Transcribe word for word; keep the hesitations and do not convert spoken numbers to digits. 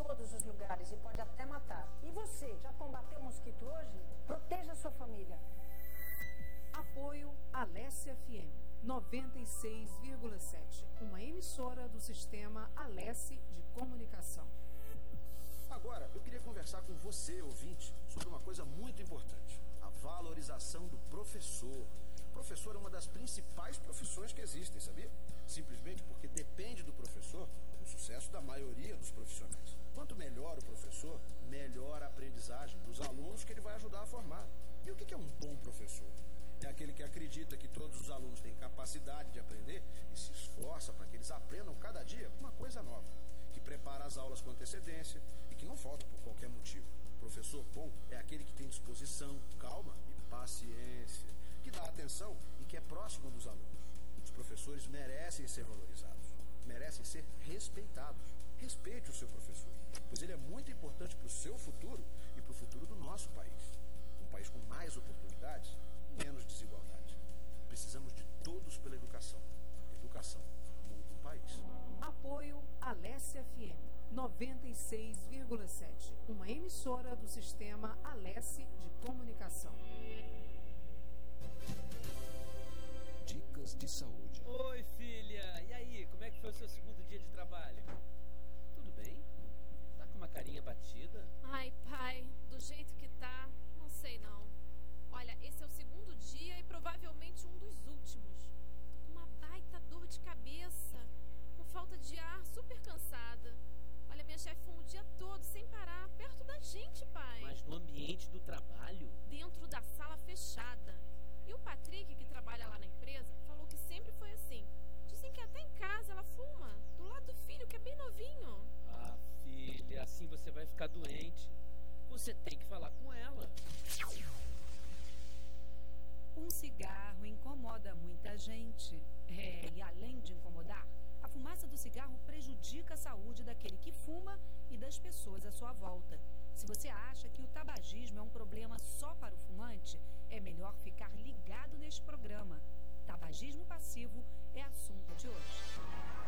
todos os lugares e pode até matar. E você, já combateu o mosquito hoje? Proteja a sua família. Apoio Alesse F M noventa e seis vírgula sete, uma emissora do sistema Alesse de comunicação. Agora, eu queria conversar com você, ouvinte, sobre uma coisa muito importante: a valorização do professor. O professor é uma das principais profissões que existem, sabia? Simplesmente porque depende do professor o sucesso da maioria dos profissionais. Quanto melhor o professor, melhor a aprendizagem dos alunos que ele vai ajudar a formar. E o que é um bom professor? É aquele que acredita que todos os alunos têm capacidade de aprender e se esforça para que eles aprendam cada dia uma coisa nova, que prepara as aulas com antecedência e que não falta por qualquer motivo. Professor bom é aquele que tem disposição, calma e paciência, que dá atenção e que é próximo dos alunos. Os professores merecem ser valorizados, merecem ser respeitados. Respeite o seu professor, pois ele é muito importante para o seu futuro e para o futuro do nosso país. Um país com mais oportunidades, menos desigualdade. Precisamos de todos pela educação. Educação muda um país. Apoio Alesse F M noventa e seis vírgula sete, uma emissora do sistema Alesse de comunicação. Dicas de saúde. Oi, filha. E aí, como é que foi o seu segundo dia de trabalho? Tudo bem? Tá com uma carinha batida? Ai, pai, do jeito que tá, não sei não. Olha, esse é o segundo dia e provavelmente um dos últimos. Uma baita dor de cabeça, com falta de ar, super cansada. Olha, minha chefe foi o dia todo, sem parar, perto da gente, pai. Mas no ambiente do trabalho? Dentro da sala fechada. E o Patrick, que trabalha lá na empresa, falou que sempre foi assim. Dizem que até em casa ela fuma, do lado do filho, que é bem novinho. Ah, filha, assim você vai ficar doente. Você tem que falar com ela. Um cigarro incomoda muita gente. É, e além de incomodar, a fumaça do cigarro prejudica a saúde daquele que fuma e das pessoas à sua volta. Se você acha que o tabagismo é um problema só para o fumante, é melhor ficar ligado neste programa. Tabagismo passivo é assunto de hoje.